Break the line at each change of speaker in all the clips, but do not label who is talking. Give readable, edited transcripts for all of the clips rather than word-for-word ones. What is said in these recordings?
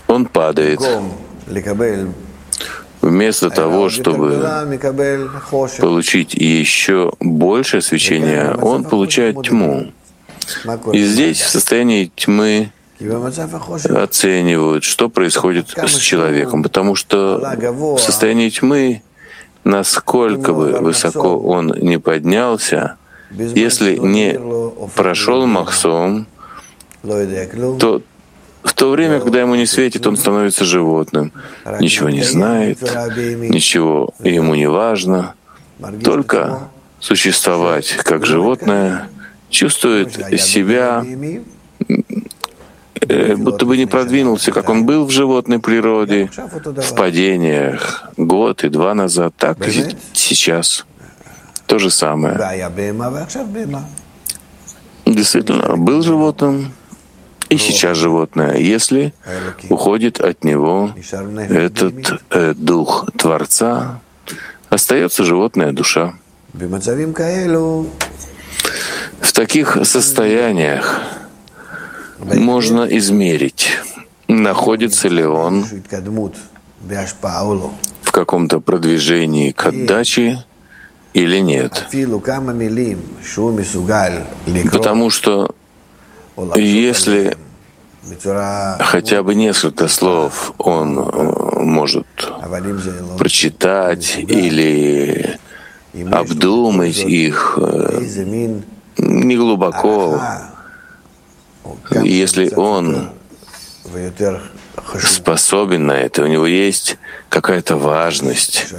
он падает. Вместо того, чтобы получить еще больше свечения, он получает тьму. И здесь, в состоянии тьмы, оценивают, что происходит с человеком, потому что в состоянии тьмы, насколько бы высоко он не поднялся, если не прошел махсом, то в то время, когда ему не светит, он становится животным, ничего не знает, ничего ему не важно, только существовать как животное, чувствует себя, будто бы не продвинулся, как он был в животной природе, в падениях год и два назад, так и сейчас. То же самое. Действительно, был животным и сейчас животное, если уходит от него этот дух Творца, остается животная душа. В таких состояниях можно измерить, находится ли он в каком-то продвижении к отдаче или нет. Потому что если хотя бы несколько слов он может прочитать или обдумать их неглубоко, если он способен на это, у него есть какая-то важность.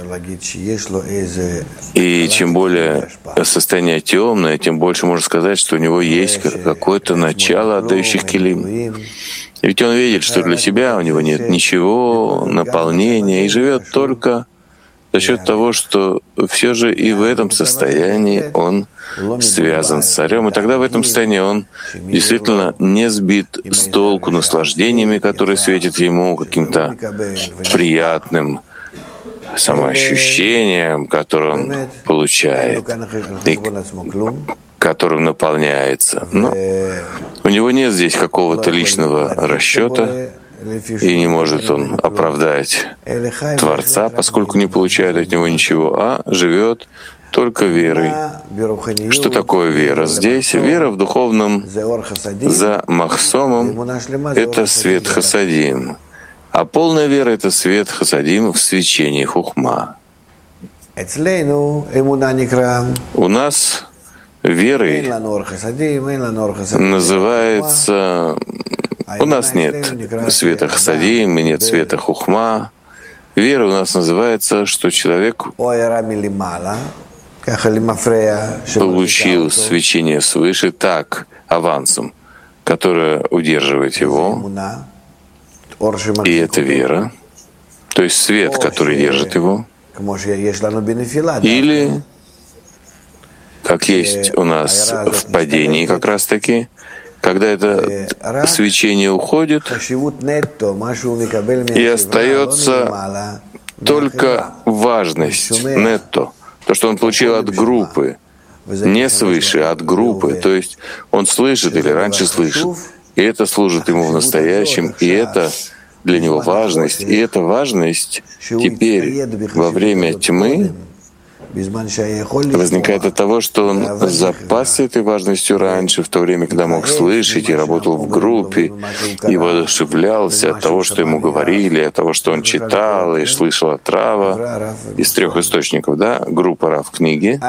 И чем более состояние темное, тем больше можно сказать, что у него есть какое-то начало отдающих килим. Ведь он видит, что для себя у него нет ничего, наполнения, и живет только за счет того, что все же и в этом состоянии он связан с царем. И тогда в этом состоянии он действительно не сбит с толку наслаждениями, которые светят ему, каким-то приятным самоощущением, которое он получает, и которым наполняется. Но у него нет здесь какого-то личного расчета, и не может он оправдать Творца, поскольку не получает от него ничего, а живет только верой. Что такое вера? Здесь вера в духовном за махсомом — это свет хасадим, а полная вера — это свет хасадим в свечении хухма. У нас верой называется... У нас нет света хасадим, и нет света хухма. Вера у нас называется, что человек получил свечение свыше так, авансом, которое удерживает его, и это вера, то есть свет, который держит его, или, как есть у нас в падении как раз-таки, когда это свечение уходит, и остается только важность, нетто, то, что он получил от группы, не свыше, а от группы, то есть он слышит или раньше слышал, и это служит ему в настоящем, и это для него важность, и эта важность теперь во время тьмы возникает от того, что он запасся этой важностью раньше, в то время, когда мог слышать и работал в группе, и воодушевлялся от того, что ему говорили, от того, что он читал и слышал от Рава, из трех источников, да, группа Рав книги.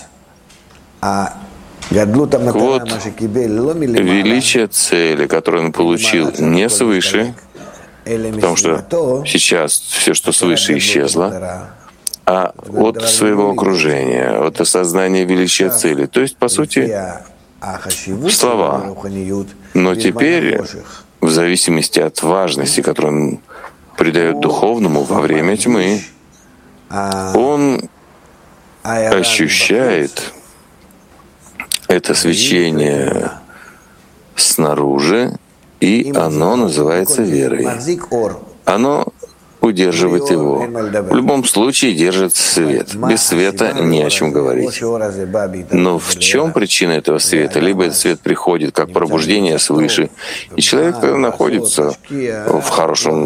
Вот величие цели, которую он получил не свыше, потому что сейчас все, что свыше, исчезло, а от своего окружения, от осознания величия цели. То есть, по сути, слова. Но теперь, в зависимости от важности, которую он придает духовному во время тьмы, он ощущает это свечение снаружи, и оно называется верой. Оно удерживает его. В любом случае держит свет. Без света не о чем говорить. Но в чем причина этого света? Либо этот свет приходит как пробуждение свыше, и человек находится в хорошем